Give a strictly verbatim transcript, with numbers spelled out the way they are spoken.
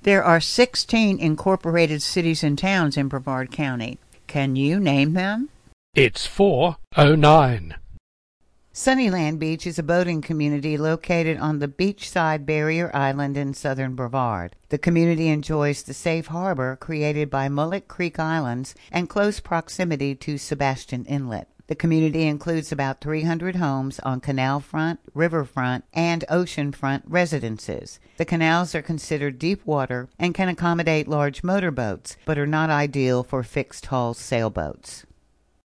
There are sixteen incorporated cities and towns in Brevard County. Can you name them? It's four oh nine. Sunnyland Beach is a boating community located on the beachside barrier island in southern Brevard. The community enjoys the safe harbor created by Mullet Creek Islands and close proximity to Sebastian Inlet. The community includes about three hundred homes on canal-front, riverfront, and oceanfront residences. The canals are considered deep water and can accommodate large motorboats, but are not ideal for fixed-hull sailboats.